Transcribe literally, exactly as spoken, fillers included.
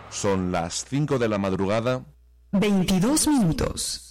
Son las cinco de la madrugada. veintidós minutos.